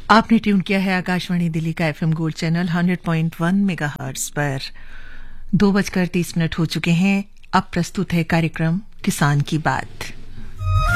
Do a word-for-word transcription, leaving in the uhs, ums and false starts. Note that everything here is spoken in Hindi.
आपने ट्यून किया है आकाशवाणी दिल्ली का FM gold channel hundred point one megahertz पर। दो बजकर तीस मिनट हो चुके हैं। अब प्रस्तुत है कार्यक्रम किसान की बात।